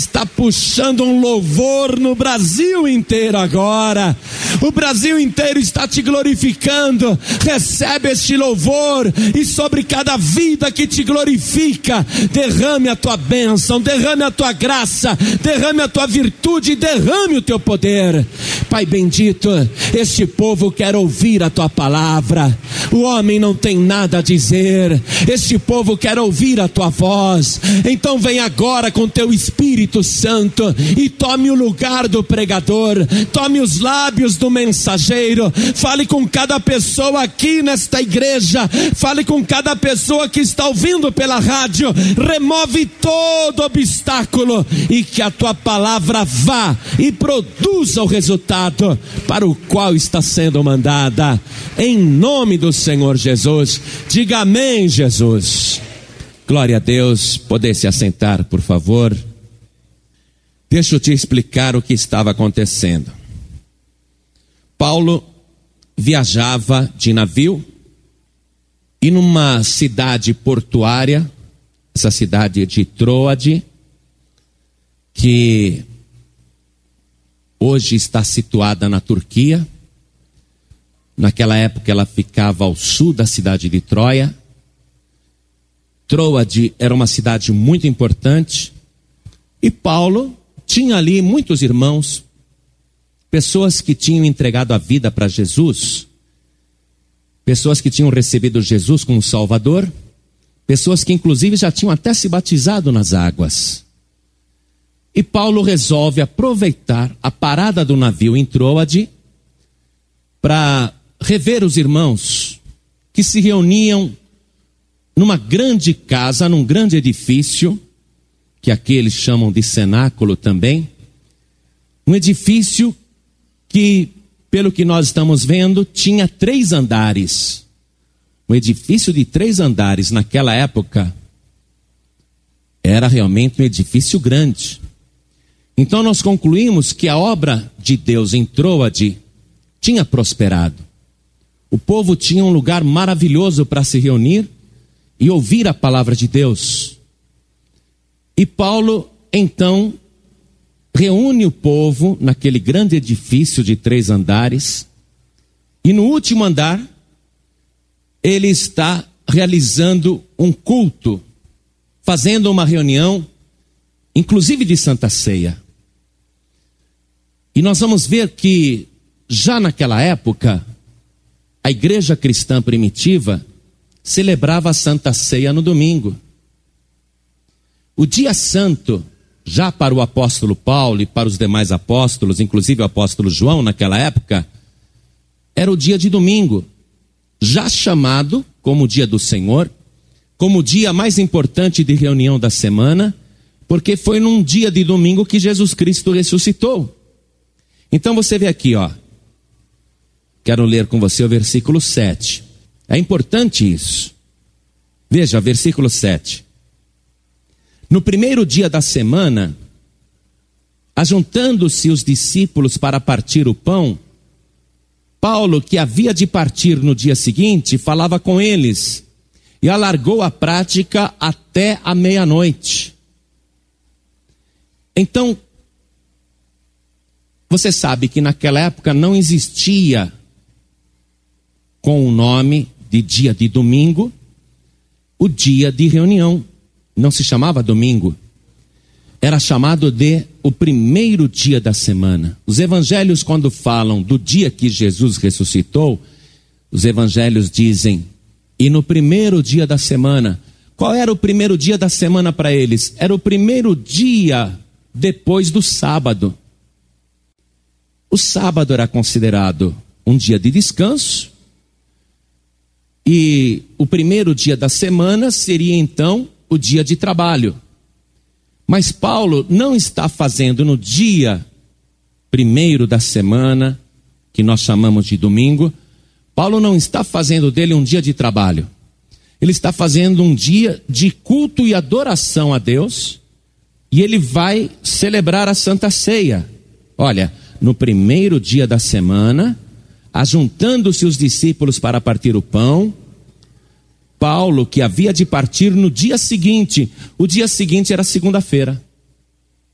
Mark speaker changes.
Speaker 1: está puxando um louvor no Brasil inteiro agora. O Brasil inteiro está te glorificando. Recebe este louvor e sobre cada vida que te glorifica, derrame a tua bênção, derrame a tua graça, derrame a tua virtude, derrame o teu poder. Pai bendito, este povo quer ouvir a tua palavra. O homem não tem nada a dizer. Este povo quer ouvir a tua voz. Então vem agora com teu Espírito Santo e tome o lugar do pregador, tome os lábios do mensageiro. Fale com cada pessoa aqui nesta igreja, fale com cada pessoa que está ouvindo pela rádio. Remove todo obstáculo e que a tua palavra vá e produza o resultado para o qual está sendo mandada, em nome do Senhor Jesus. Diga amém, Jesus. Glória a Deus. Poder se assentar, por favor. Deixa eu te explicar o que estava acontecendo. Paulo viajava de navio e numa cidade portuária, essa cidade de Troade, que hoje está situada na Turquia. Naquela época ela ficava ao sul da cidade de Troia. Troade era uma cidade muito importante e Paulo tinha ali muitos irmãos, pessoas que tinham entregado a vida para Jesus, pessoas que tinham recebido Jesus como Salvador, pessoas que inclusive já tinham até se batizado nas águas. E Paulo resolve aproveitar a parada do navio em Troade para rever os irmãos que se reuniam numa grande casa, num grande edifício, que aqui eles chamam de cenáculo também, um edifício que, pelo que nós estamos vendo, tinha 3 andares. Um edifício de 3 andares naquela época era realmente um edifício grande. Então nós concluímos que a obra de Deus em Troade tinha prosperado. O povo tinha um lugar maravilhoso para se reunir e ouvir a palavra de Deus. E Paulo, então, reúne o povo naquele grande edifício de 3 andares. E no último andar, ele está realizando um culto, fazendo uma reunião, inclusive de Santa Ceia. E nós vamos ver que, já naquela época, a igreja cristã primitiva celebrava a Santa Ceia no domingo. O dia santo, já para o apóstolo Paulo e para os demais apóstolos, inclusive o apóstolo João naquela época, era o dia de domingo, já chamado como o dia do Senhor, como o dia mais importante de reunião da semana, porque foi num dia de domingo que Jesus Cristo ressuscitou. Então você vê aqui, ó, quero ler com você o versículo 7. É importante isso. Veja, versículo 7. No primeiro dia da semana, ajuntando-se os discípulos para partir o pão, Paulo, que havia de partir no dia seguinte, falava com eles e alargou a prática até a meia-noite. Então, você sabe que naquela época não existia com o nome de dia de domingo o dia de reunião. Não se chamava domingo, era chamado de o primeiro dia da semana. Os evangelhos, quando falam do dia que Jesus ressuscitou, os evangelhos dizem, e no primeiro dia da semana. Qual era o primeiro dia da semana para eles? Era o primeiro dia depois do sábado. O sábado era considerado um dia de descanso, e o primeiro dia da semana seria então o dia de trabalho. Mas Paulo não está fazendo no dia primeiro da semana, que nós chamamos de domingo, Paulo não está fazendo dele um dia de trabalho. Ele está fazendo um dia de culto e adoração a Deus, e ele vai celebrar a Santa Ceia. Olha, no primeiro dia da semana, ajuntando-se os discípulos para partir o pão, Paulo, que havia de partir no dia seguinte, o dia seguinte era segunda-feira.